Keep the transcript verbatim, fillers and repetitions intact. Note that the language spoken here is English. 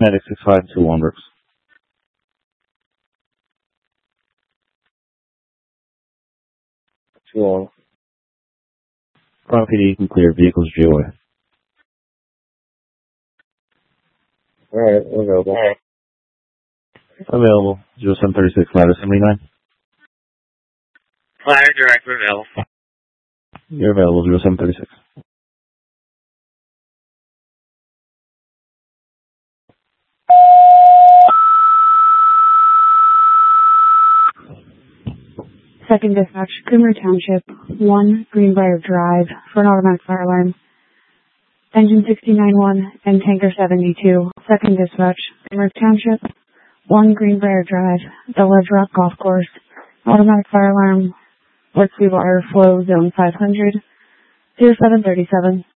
Medic six five two one Brooks. two one. Front P D, you can clear vehicles G O A. Alright, available. Available. zero seven three six, ladder seventy-nine. Ladder direct available. You're available, zero seven three six. Second dispatch, Coomer Township, one Greenbrier Drive for an automatic fire alarm. Engine sixty-nine one and tanker seventy-two. Second dispatch, Coomer Township, one Greenbrier Drive, the Ledge Rock Golf Course. Automatic fire alarm, let's see water flow zone five hundred, zero seven three seven.